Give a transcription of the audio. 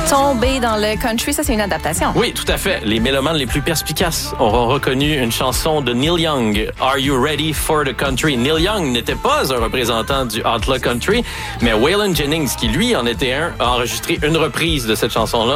Tomber dans le country, ça, c'est une adaptation. Oui, tout à fait. Les mélomanes les plus perspicaces auront reconnu une chanson de Neil Young, Are You Ready for the Country? Neil Young n'était pas un représentant du Outlaw Country, mais Waylon Jennings, qui lui en était un, a enregistré une reprise de cette chanson-là